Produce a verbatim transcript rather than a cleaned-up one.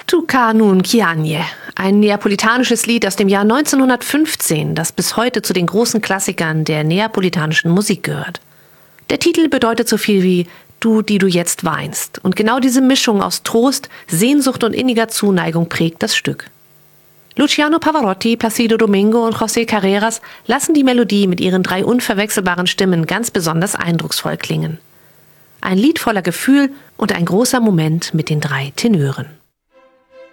Tu ca nun Chiagne, ein neapolitanisches Lied aus dem Jahr neunzehnhundertfünfzehn, das bis heute zu den großen Klassikern der neapolitanischen Musik gehört. Der Titel bedeutet so viel wie »Du, die du jetzt weinst«, und genau diese Mischung aus Trost, Sehnsucht und inniger Zuneigung prägt das Stück. Luciano Pavarotti, Placido Domingo und José Carreras lassen die Melodie mit ihren drei unverwechselbaren Stimmen ganz besonders eindrucksvoll klingen. Ein Lied voller Gefühl und ein großer Moment mit den drei Tenören.